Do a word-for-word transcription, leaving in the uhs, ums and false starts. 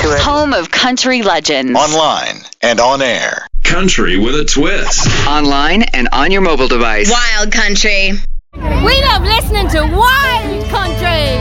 to it. Home of country legends. Online and on air. Country with a twist. Online and on your mobile device. Wild country. We love listening to Wild Country.